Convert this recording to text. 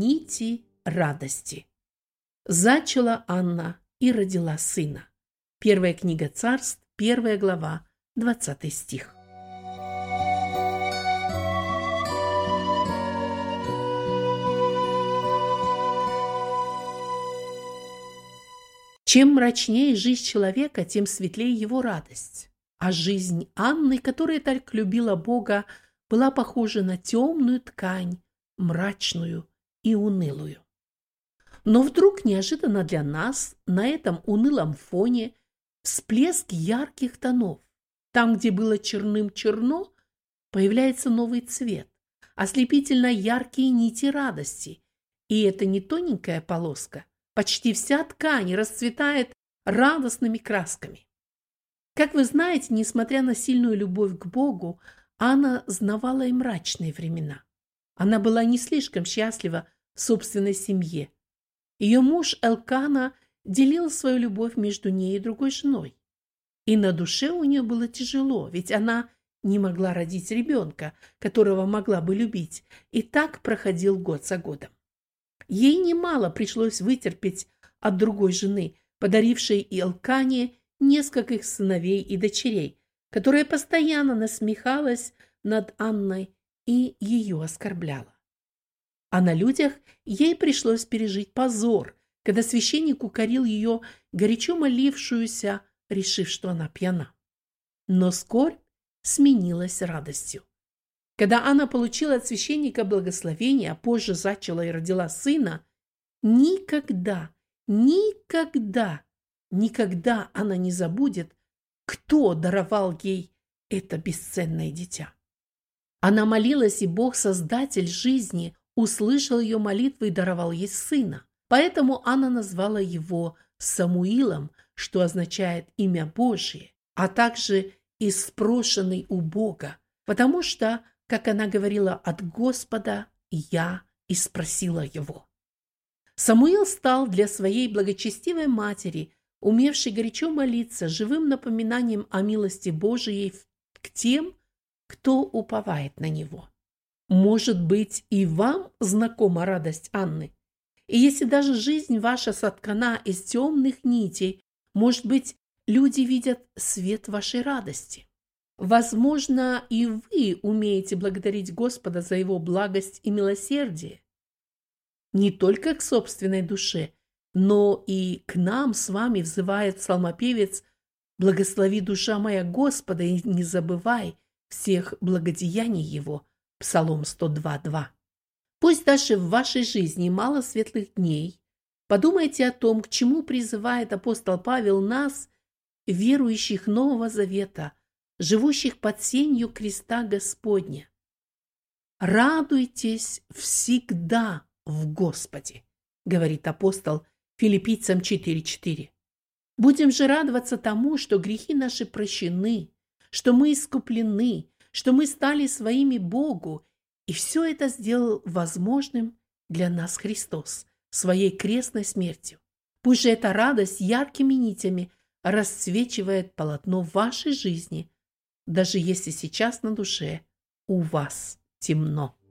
нити радости. Зачала Анна и родила сына. Первая книга Царств, 1 глава, 20 стих. Чем мрачнее жизнь человека, тем светлее его радость. А жизнь Анны, которая так любила Бога, была похожа на темную ткань, мрачную и унылую. Но вдруг неожиданно для нас на этом унылом фоне всплеск ярких тонов. Там, где было черным черно, появляется новый цвет, ослепительно яркие нити радости. И это не тоненькая полоска. Почти вся ткань расцветает радостными красками. Как вы знаете, несмотря на сильную любовь к Богу, Анна знавала и мрачные времена. Она была не слишком счастлива в собственной семье. Ее муж Элкана делил свою любовь между ней и другой женой. И на душе у нее было тяжело, ведь она не могла родить ребенка, которого могла бы любить, и так проходил год за годом. Ей немало пришлось вытерпеть от другой жены, подарившей Элкане нескольких сыновей и дочерей, которая постоянно насмехалась над Анной и ее оскорбляла. А на людях ей пришлось пережить позор, когда священник укорил ее, горячо молившуюся, решив, что она пьяна. Но скорбь сменилась радостью. Когда Анна получила от священника благословение, а позже зачала и родила сына, никогда она не забудет, кто даровал ей это бесценное дитя. Она молилась, и Бог, Создатель жизни, услышал ее молитвы и даровал ей сына. Поэтому Анна назвала его Самуилом, что означает «имя Божие», а также «и спрошенный у Бога», потому что, как она говорила, от Господа я и спросила его. Самуил стал для своей благочестивой матери, умевшей горячо молиться, живым напоминанием о милости Божией к тем, кто уповает на него. Может быть, и вам знакома радость Анны? И если даже жизнь ваша соткана из темных нитей, может быть, люди видят свет вашей радости. Возможно, и вы умеете благодарить Господа за Его благость и милосердие. Не только к собственной душе, но и к нам с вами взывает псалмопевец: «Благослови, душа моя, Господа, и не забывай всех благодеяний Его». Псалом 102:2. Пусть даже в вашей жизни мало светлых дней, подумайте о том, к чему призывает апостол Павел нас, верующих Нового Завета, живущих под сенью креста Господня. «Радуйтесь всегда в Господе», говорит апостол Филиппийцам 4:4. Будем же радоваться тому, что грехи наши прощены, что мы искуплены, что мы стали своими Богу, и все это сделал возможным для нас Христос своей крестной смертью. Пусть же эта радость яркими нитями расцвечивает полотно вашей жизни, даже если сейчас на душе у вас темно.